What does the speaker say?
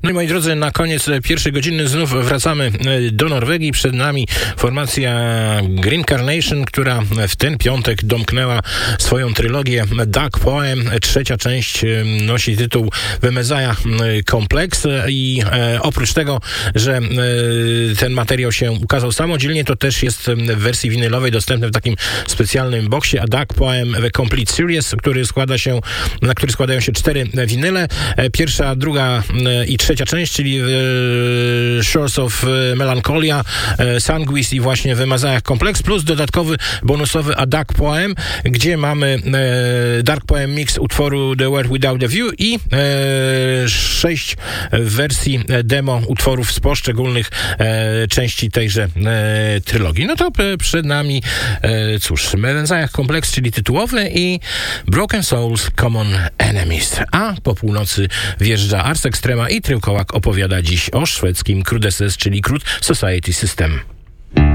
No i moi drodzy, na koniec pierwszej godziny znów wracamy do Norwegii. Przed nami formacja Green Carnation, która w ten piątek domknęła swoją trylogię Dark Poem. Trzecia część nosi tytuł The Messiah Complex i oprócz tego, że ten materiał się ukazał samodzielnie, to też jest w wersji winylowej dostępny w takim specjalnym boksie, a Dark Poem The Complete Series, na który składają się 4 winyle. Pierwsza, druga i trzecia część, czyli Shores of Melancholia, Sanguis i właśnie The Messiah Complex, plus dodatkowy, bonusowy A Dark Poem, gdzie mamy Dark Poem mix utworu The World Without a View i 6 wersji demo utworów z poszczególnych części tejże trylogii. No to przed nami, cóż, Messiah Complex, czyli tytułowy, i Broken Souls Common Enemies. A po północy wjeżdża Ars Extrema i Tryłkołak opowiada dziś o szwedzkim Crudeses, czyli Crude Society System.